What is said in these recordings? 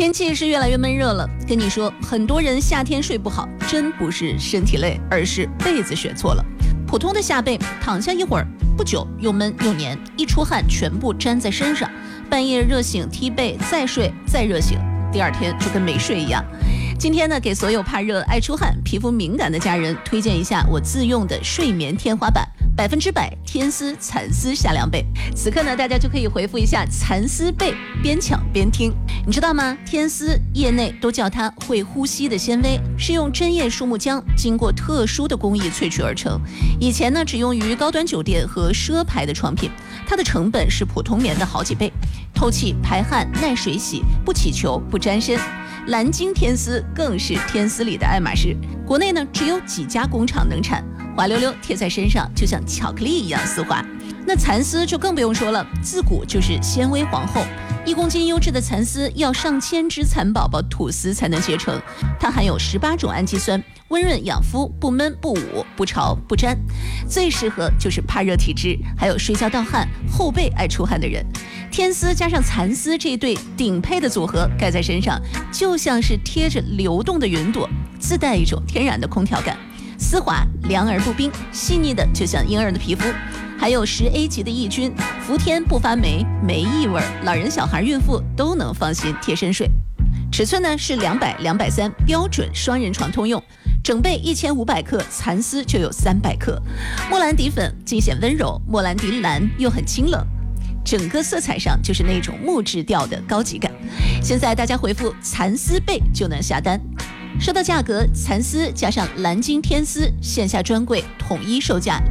天气是越来越闷热了，跟你说，很多人夏天睡不好，真不是身体累，而是被子选错了。普通的夏被，躺下一会儿，不久又闷又黏，一出汗全部粘在身上，半夜热醒踢被，再睡再热醒，第二天就跟没睡一样。今天呢，给所有怕热、爱出汗、皮肤敏感的家人推荐一下我自用的睡眠天花板，100%天丝蚕丝夏凉被。此刻呢，大家就可以回复一下蚕丝被，边抢边听。你知道吗？天丝业内都叫它会呼吸的纤维，是用针叶树木浆经过特殊的工艺萃取而成。以前呢，只用于高端酒店和奢牌的床品，它的成本是普通棉的好几倍，透气排汗、耐水洗，不起球不沾身。蓝鲸天丝更是天丝里的爱马仕，国内呢只有几家工厂能产，滑溜溜贴在身上就像巧克力一样丝滑。那蚕丝就更不用说了，自古就是纤维皇后，1公斤优质的蚕丝要上千只蚕宝宝吐丝才能结成，它含有18种氨基酸，温润养肤，不闷不捂不潮不粘，最适合就是怕热体质还有睡觉盗汗、后背爱出汗的人。天丝加上蚕丝这对顶配的组合，盖在身上就像是贴着流动的云朵，自带一种天然的空调感，丝滑凉而不冰，细腻的就像婴儿的皮肤。还有10A 级的抑菌，伏天不发霉，没异味，老人小孩孕妇都能放心贴身睡。尺寸呢是200、230，标准双人床通用。整被1500克，蚕丝就有300克。莫兰迪粉尽显温柔，莫兰迪蓝又很清冷，整个色彩上就是那种木质调的高级感。现在大家回复蚕丝被就能下单。说到价格，蚕丝加上蓝鲸天丝线下专柜统一售价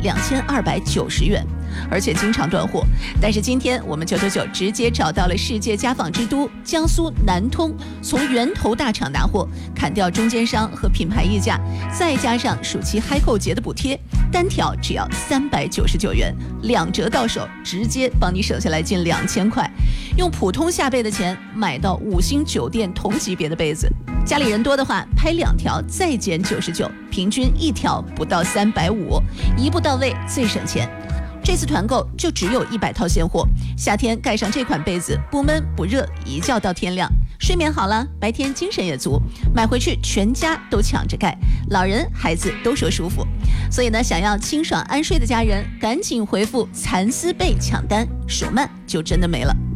2290元，而且经常断货。但是今天我们999直接找到了世界家纺之都江苏南通，从源头大厂拿货，砍掉中间商和品牌溢价，再加上暑期嗨购节的补贴，单条只要399元，2折到手，直接帮你省下来近2000块。用普通下被的钱买到5星酒店同级别的被子。家里人多的话，拍2条再减99，平均1条不到350，一步到位最省钱。这次团购就只有100套现货，夏天盖上这款被子，不闷不热，一觉到天亮，睡眠好了，白天精神也足，买回去全家都抢着盖，老人孩子都说舒服。所以呢，想要清爽安睡的家人，赶紧回复蚕丝被抢单，手慢就真的没了。